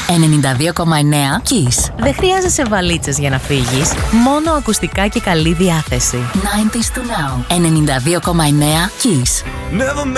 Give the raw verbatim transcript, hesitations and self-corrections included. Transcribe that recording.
ενενήντα δύο κόμμα εννέα Kiss. Δεν χρειάζεσαι βαλίτσες για να φύγεις, μόνο ακουστικά και καλή διάθεση. ενενήντα to now. ενενήντα δύο κόμμα εννέα Kiss. Never